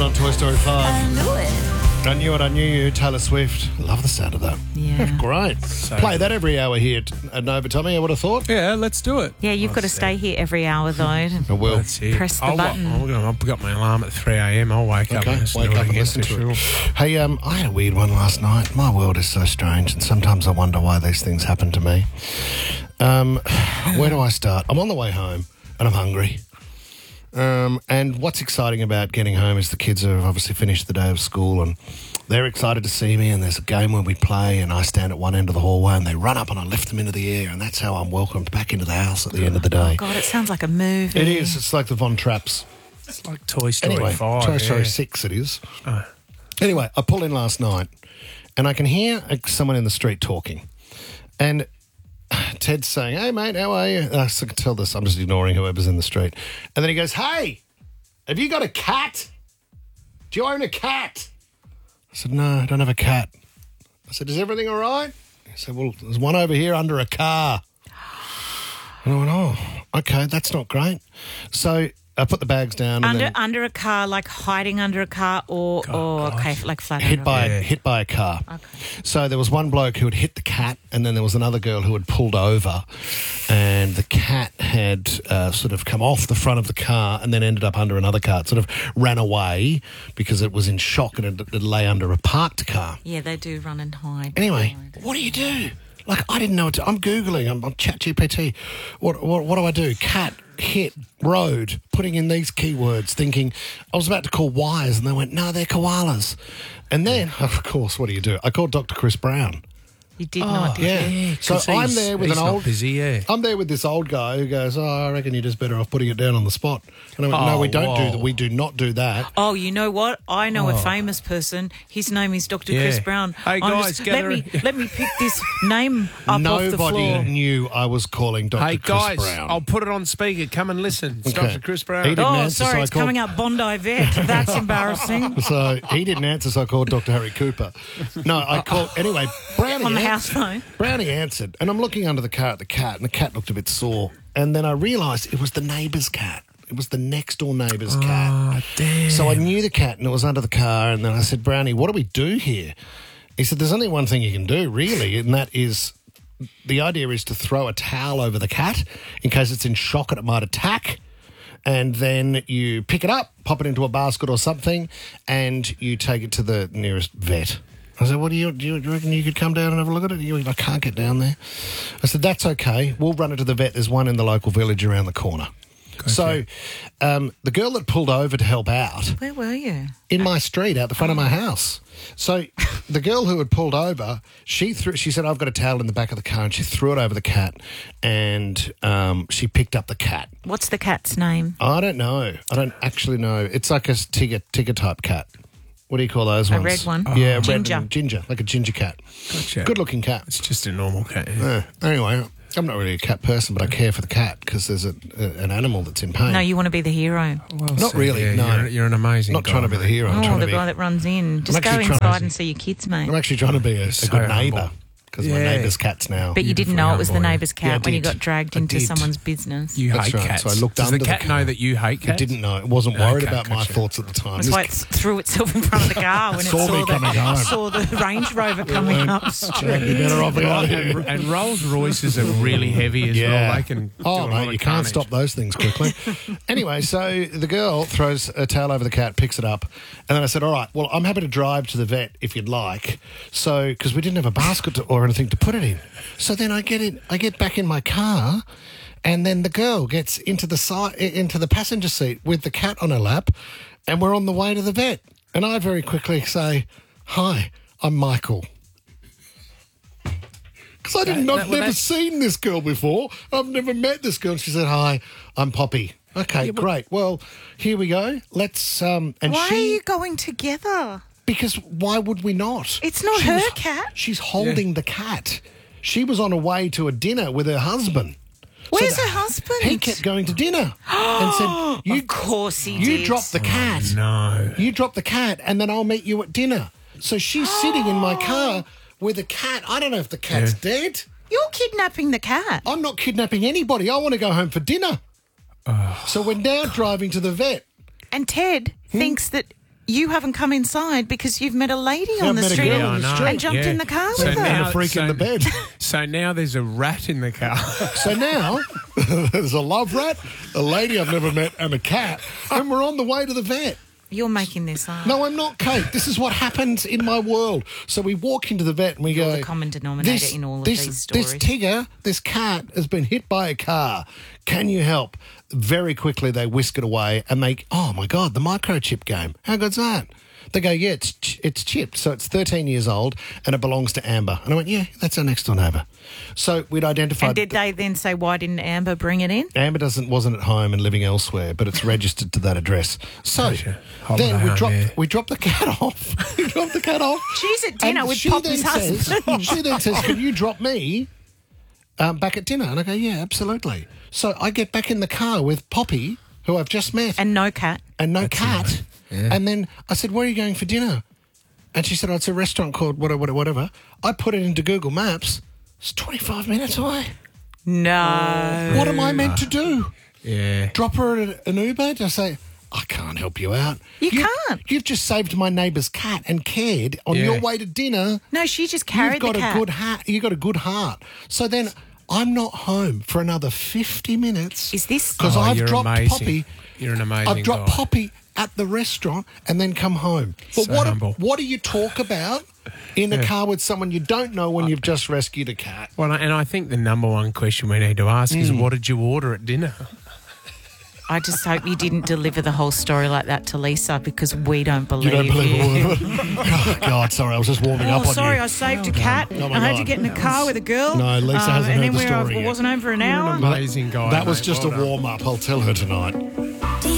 on Toy Story 5. I knew it. I Knew It, I Knew You, Taylor Swift. Love the sound of that. Yeah. Great. Play that every hour here at Nova, Tommy, I would have thought. Yeah, let's do it. Yeah, you've got to stay here every hour, though. I will. That's it. Press the button. I've got my alarm at 3 a.m. I'll wake up Okay, and listen wake to up it and again listen for to it. sure. Hey, I had a weird one last night. My world is so strange, and sometimes I wonder why these things happen to me. Where do I start? I'm on the way home, and I'm hungry. And what's exciting about getting home is the kids have obviously finished the day of school, and they're excited to see me, and there's a game where we play, and I stand at one end of the hallway, and they run up, and I lift them into the air, and that's how I'm welcomed back into the house at the end of the day. God, it sounds like a movie. It is. It's like the Von Trapps. It's like Toy Story Anyway, 5. Toy Story yeah. 6 it is. Oh. Anyway, I pull in last night, and I can hear someone in the street talking. And Ted's saying, "Hey, mate, how are you?" I can tell this. I'm just ignoring whoever's in the street. And then he goes, "Hey, have you got a cat? Do you own a cat?" I said, "No, I don't have a cat." I said, "Is everything all right?" He said, "Well, there's one over here under a car." And I went, "Oh, okay, that's not great." So I put the bags down. And then Under a car, like hiding under a car, or okay, like flat hit under by a car. hit by a car. Okay. So there was one bloke who had hit the cat, and then there was another girl who had pulled over, and the cat had sort of come off the front of the car and then ended up under another car. It sort of ran away because it was in shock and it lay under a parked car. Yeah, they do run and hide. Anyway, what do you do? Like, I didn't know what to... I'm Googling, I'm on ChatGPT. What do I do? Cat, hit, road, putting in these keywords, thinking... I was about to call wires, and they went, "No, they're koalas." And then, of course, what do? I called Dr. Chris Brown. You did not, did Yeah. you? So 'Cause I'm he's- there with he's an not old... busy, yeah. I'm there with this old guy who goes, "Oh, I reckon you're just better off putting it down on the spot." And I went, "No, Oh, we don't do whoa. that. We do not do that." Oh, you know what? I know a famous person. His name is Dr. Chris Yeah. Brown. Hey, guys, gather- let me pick this name up off the Nobody floor. knew I was calling Dr. Hey, Chris guys, Brown. I'll put it on speaker. Come and listen. It's Okay. Dr. Chris Brown. He didn't Oh, answer, so sorry, I it's called- coming up Bondi Vet. That's embarrassing. So he didn't answer, so I called Dr. Harry Cooper. No, I called... Anyway, Brownie On the answered. house phone. Brownie answered, and I'm looking under the car at the cat, and the cat looked a bit sore. And then I realised it was the neighbour's cat. It was the next-door neighbour's cat. Oh, damn. So I knew the cat, and it was under the car, and then I said, "Brownie, what do we do here?" He said, "There's only one thing you can do, really, and that is... The idea is to throw a towel over the cat in case it's in shock and it might attack. And then you pick it up, pop it into a basket or something, and you take it to the nearest vet." I said, do you reckon you could come down and have a look at it? I can't get down there. I said, "That's okay. We'll run it to the vet. There's one in the local village around the corner." Gotcha. So the girl that pulled over to help out Where were you? in my street out the front of my house. So the girl who had pulled over, she said, "I've got a towel in the back of the car," and she threw it over the cat, and she picked up the cat. What's the cat's name? I don't know. I don't actually know. It's like a Tigger type cat. What do you call those A ones? red one? Yeah, Ginger. red and ginger, like a ginger cat. Gotcha. Good looking cat. It's just a normal cat. Yeah. Anyway, I'm not really a cat person, but I care for the cat because there's an animal that's in pain. No, you want to be the hero. Well Not said, really, yeah, no. You're an amazing Not guy, trying to be the mate. hero. I'm Oh, trying the to be. guy that runs in. Just go actually trying inside to- and see your kids, mate. I'm actually trying to be a So good humble. neighbour because my Yeah. neighbour's cat's now. But you didn't know it was the Beautiful, neighbour's cat Yeah, I when you did. got dragged I into did. someone's business. You That's hate right. cats. So I looked Does under the the cat cat. know that you hate cats? It didn't know. It wasn't worried Okay, about my gotcha. thoughts at the time. That's This why it threw itself in front of the car when it Saw me coming home. saw the Range Rover coming up. You'd be better off out here. And Rolls Royces are really heavy as well. They can. Oh, do a lot mate, of you can't carnage. stop those things quickly. Anyway, so the girl throws a towel over the cat, picks it up, and then I said, "All right, well, I'm happy to drive to the vet if you'd like." So, because we didn't have a basket or anything to put it in. So then I get back in my car, and then the girl gets into the passenger seat with the cat on her lap, and we're on the way to the vet. And I very quickly say, "Hi, I'm Michael." Because I've never seen this girl before. I've never met this girl. She said, "Hi, I'm Poppy." Okay, great. Well, here we go. Let's and Why she are you going together? because why would we not? It's not She her was- cat. She's holding the cat. She was on her way to a dinner with her husband. Where's So her husband? He kept going to dinner and said, "You, Of course he you did. drop the cat. No. You drop the cat, and then I'll meet you at dinner." So she's sitting in my car with a cat. I don't know if the cat's dead. You're kidnapping the cat. I'm not kidnapping anybody. I want to go home for dinner. So we're now driving to the vet. And Ted thinks that you haven't come inside because you've met a lady Yeah, on the I've met a street girl Yeah, on I the know. street. and jumped Yeah. in the car So with her. And now- a freak in the bed. So now there's a rat in the car. So now there's a love rat, a lady I've never met, and a cat, and we're on the way to the vet. You're making this up. No, I'm not, Kate. This is what happens in my world. So we walk into the vet and we You're go... the common denominator in all of these stories. This Tigger, this cat, has been hit by a car. Can you help? Very quickly they whisk it away and they... Oh, my God, the microchip game. How good's that? They go, yeah, it's chipped. So it's 13 years old and it belongs to Amber. And I went, yeah, that's our next door neighbour. So we'd identified... And did they then say, why didn't Amber bring it in? Amber wasn't at home and living elsewhere, but it's registered to that address. So Gotcha. Holiday then we home, dropped the cat off. We dropped the cat off. She's at dinner And with she Poppy's then husband. She then says, can you drop me back at dinner? And I go, yeah, absolutely. So I get back in the car with Poppy, who I've just met, And no cat. and no cat. Yeah. And then I said, where are you going for dinner? And she said, oh, it's a restaurant called whatever. I put it into Google Maps. It's 25 minutes away. No. What am I meant to do? Yeah. Drop her an Uber to say, I can't help you out. You can't. You've just saved my neighbour's cat and cared on Yeah. your way to dinner. No, she just carried You've got the cat. a good heart. You've got a good heart. So then I'm not home for another 50 minutes. Is this... Because Oh, I've you're dropped amazing. Poppy. You're an amazing I've dropped guy. Poppy at the restaurant and then come home. But So what humble. what do you talk about in a car with someone you don't know when you've just rescued a cat? Well, and I think the number one question we need to ask is, what did you order at dinner? I just hope you didn't deliver the whole story like that to Lisa because we don't believe You don't believe a you. word of it? Oh, God, sorry, I was just warming up Oh, on sorry, you. I saved a cat. Oh, my I had God. to get in a car with a girl. No, Lisa hasn't and heard then the story I yet. wasn't home for an hour. Amazing guy. That was mate. just Well a done. warm-up. I'll tell her tonight.